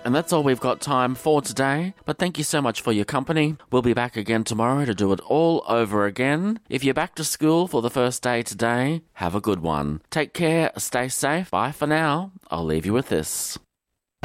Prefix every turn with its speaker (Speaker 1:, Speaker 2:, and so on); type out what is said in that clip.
Speaker 1: And that's all we've got time for today. But thank you so much for your company. We'll be back again tomorrow to do it all over again. If you're back to school for the first day today, have a good one. Take care, stay safe. Bye for now. I'll leave you with this.